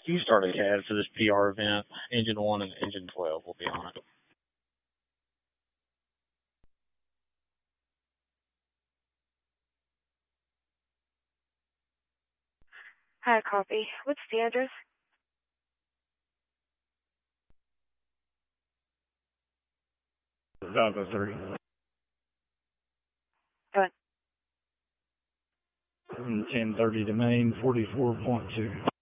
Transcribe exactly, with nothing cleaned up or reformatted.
You start a C A D for this P R event. Engine one and engine twelve will be on it. Hi, copy. What's the address? Bravo three. Go ahead. ten thirty to Main, forty-four point two.